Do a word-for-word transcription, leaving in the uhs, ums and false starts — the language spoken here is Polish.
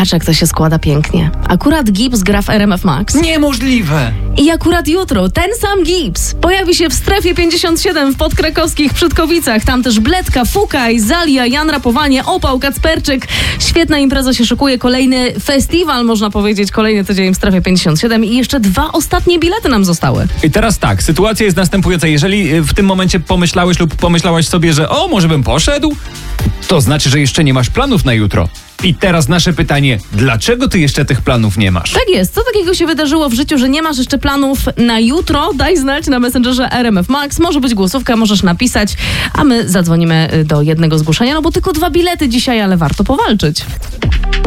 Patrz, jak to się składa pięknie. Akurat Gibbs gra w R M F Max. Niemożliwe! I akurat jutro ten sam Gibbs pojawi się w strefie pięćdziesiąt siedem w Podkrakowskich Przytkowicach. Tam też Bledka, Fukaj, Zalia, Jan Rapowanie, Opał, Kacperczyk. Świetna impreza się szykuje. Kolejny festiwal, można powiedzieć, kolejny tydzień w strefie pięćdziesiąt siedem i jeszcze dwa ostatnie bilety nam zostały. I teraz tak, sytuacja jest następująca. Jeżeli w tym momencie pomyślałeś lub pomyślałaś sobie, że o, może bym poszedł, to znaczy, że jeszcze nie masz planów na jutro. I teraz nasze pytanie, dlaczego ty jeszcze tych planów nie masz? Tak jest. Co takiego się wydarzyło w życiu, że nie masz jeszcze planów na jutro? Daj znać na Messengerze R M F Max. Może być głosówka, możesz napisać, a my zadzwonimy do jednego zgłoszenia, no bo tylko dwa bilety dzisiaj, ale warto powalczyć.